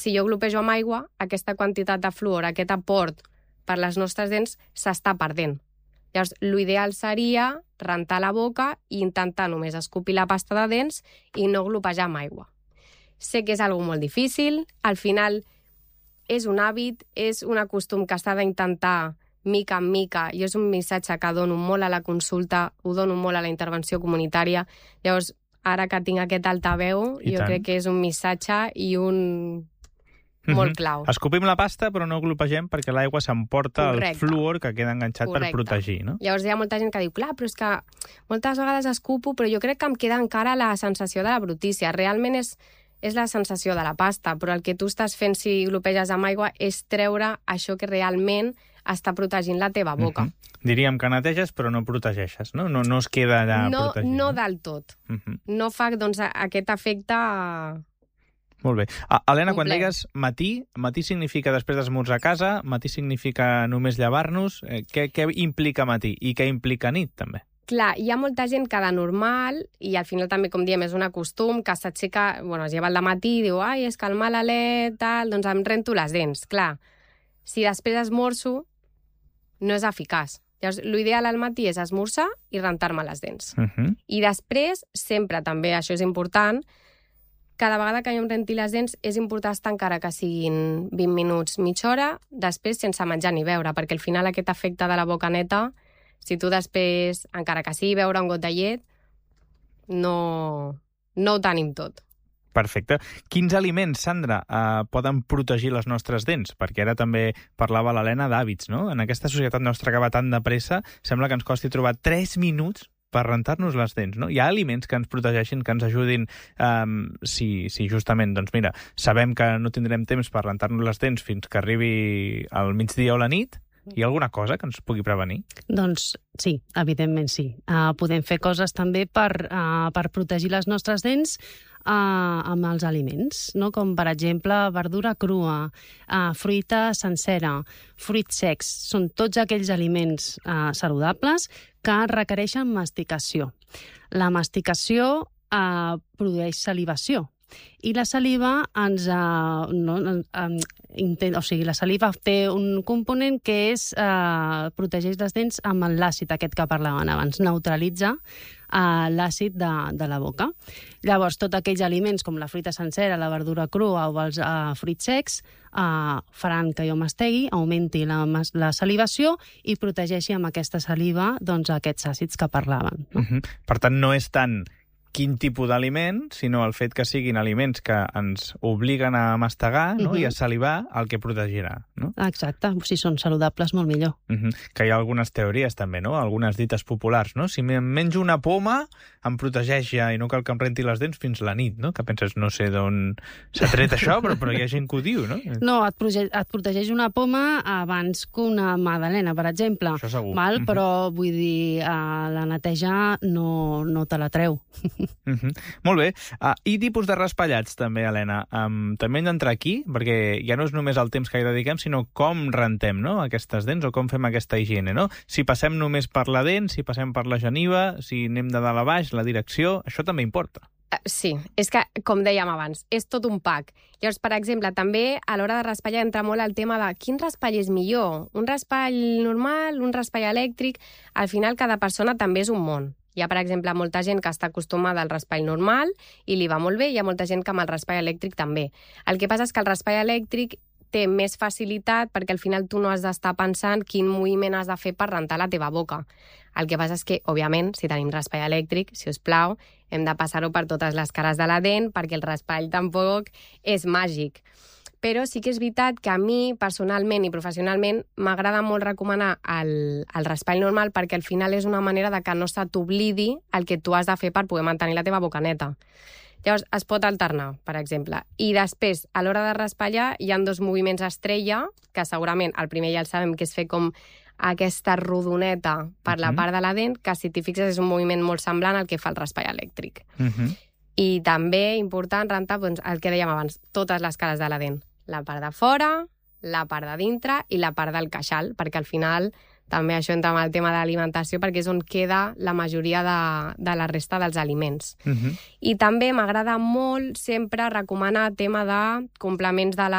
Si jo glopejo amb aigua, aquesta quantitat de fluor, aquest aport per les nostres dents s'està perdent. Llavors, l'ideal seria rentar la boca i intentar només escopir la pasta de dents i no glopejar amb aigua. Sé que és algo molt difícil, al final és un hàbit, és un costum que s'ha d'intentar mica en mica, i és un missatge que dono molt a la consulta, ho dono molt a la intervenció comunitària. Llavors, ara que tinc aquest altaveu, jo crec que és un missatge i un molt clau. Escopim la pasta, però no glopegem perquè l'aigua s'emporta el fluor que queda enganxat per protegir, no? Llavors hi ha molta gent que diu, clar, però és que moltes vegades escupo, però jo crec que em queda encara la sensació de la brutícia. Realment és la sensació de la pasta, però el que tu estàs fent si glopeges amb aigua és treure això que realment està protegint la teva boca. Diríem que neteges, però no protegeixes, no? No es queda allà protegit. No del tot. No fa, doncs, aquest efecte... Molt bé. Helena, quan digues matí significa després d'esmorzar a casa, matí significa només llevar-nos. Què implica matí i què implica nit, també? Clar, hi ha molta gent que de normal, i al final també, com diem, és un costum, que s'aixeca, es lleva al matí i diu, ai, és que el malalet, tal, doncs em rento les dents. Clar, si després esmorzo, no és eficaç. Llavors, l'ideal al matí és esmorzar i rentar-me les dents. I després, sempre també, això és important, cada vegada que jo em renti les dents és important estar encara que siguin 20 minuts, mitja hora, després sense menjar ni beure, perquè al final aquest efecte de la boca neta, si tu després, encara que sigui beure un got de llet, no ho tenim tot. Perfecte. Quins aliments, Sandra, poden protegir les nostres dents? Perquè ara també parlava l'Helena d'hàbits, no? En aquesta societat nostra que va tan de pressa, sembla que ens costi trobar 3 minuts per rentar-nos les dents, no? Hi ha aliments que ens protegeixin, que ens ajudin, si justament, doncs mira, sabem que no tindrem temps per rentar-nos les dents fins que arribi el migdia o la nit. Hi ha alguna cosa que ens pugui prevenir? Doncs sí, evidentment sí. Podem fer coses també per protegir les nostres dents amb els aliments, no? Com per exemple verdura crua, fruita sencera, fruits secs. Són tots aquells aliments saludables que requereixen masticació. La masticació produeix salivació. I la saliva la saliva té un component que protegeix les dents amb l'àcid aquest que parlaven abans, neutralitza l'àcid de la boca. Llavors, tots aquells aliments com la fruita sencera, la verdura crua o els fruits secs faran que jo mastegui, augmenti la salivació i protegeixi amb aquesta saliva aquests àcids que parlaven. Per tant, no és tant quin tipus d'aliment, sinó el fet que siguin aliments que ens obliguen a mastegar, no? I a salivar el que protegirà, no? Exacte, si són saludables, molt millor. Que hi ha algunes teories també, no? Algunes dites populars, no? Si em menjo una poma, em protegeix ja i no cal que em renti les dents fins la nit, no? Que penses, no sé d'on s'ha tret això, però hi ha gent que ho diu, no? No, et protegeix una poma abans que una magdalena, per exemple. Això segur. Però vull dir, la neteja no te la treu. Molt bé. I tipus de raspallats, també, Helena. També hem d'entrar aquí, perquè ja no és només el temps que hi dediquem, sinó com rentem, no?, aquestes dents, o com fem aquesta higiene, no? Si passem només per la dent, si passem per la geniva, si anem de dalt a baix, la direcció, això també importa. Sí, és que, com dèiem abans, és tot un pack. Llavors, per exemple, també a l'hora de raspallar entra molt el tema de quin raspall és millor, un raspall normal, un raspall elèctric. Al final, cada persona també és un món. Hi ha, per exemple, molta gent que està acostumada al raspall normal i li va molt bé, i hi ha molta gent que amb el raspall elèctric també. El que passa és que el raspall elèctric té més facilitat perquè al final tu no has d'estar pensant quin moviment has de fer per rentar la teva boca. El que passa és que, òbviament, si tenim raspall elèctric, si us plau, hem de passar-ho per totes les cares de la dent perquè el raspall tampoc és màgic. Però sí que és veritat que a mi, personalment i professionalment, m'agrada molt recomanar el raspall normal perquè al final és una manera de que no se t'oblidi el que tu has de fer per poder mantenir la teva boca neta. Llavors, es pot alternar, per exemple. I després, a l'hora de raspallar, hi ha 2 moviments estrella, que segurament el primer ja el sabem, que és fer com aquesta rodoneta per la part de la dent, que si t'hi fixes és un moviment molt semblant al que fa el raspall elèctric. I també, important, rentar el que dèiem abans, totes les cares de la dent. La part de fora, la part de dintre i la part del queixal, perquè al final també això entra amb el tema de l'alimentació, perquè és on queda la majoria de la resta dels aliments. I també m'agrada molt sempre recomanar tema de complements de